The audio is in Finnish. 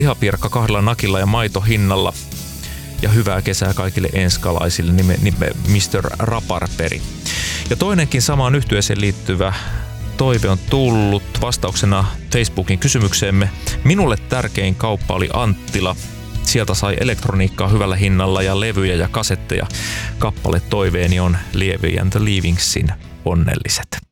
Lihapiirakka 2 nakilla ja maito hinnalla. Ja hyvää kesää kaikille enskalaisille, nime Mr. Raparperi. Ja toinenkin samaan yhtyeeseen liittyvä toive on tullut vastauksena Facebookin kysymykseemme. Minulle tärkein kauppa oli Anttila. Sieltä sai elektroniikkaa hyvällä hinnalla ja levyjä ja kasetteja. Kappale toiveeni on Lievi and the Leavingsin Onnelliset.